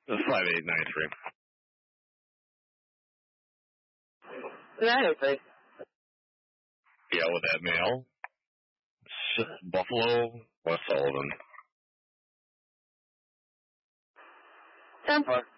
5893. 983. Yeah, with that mail. Buffalo, West Sullivan. 10-4.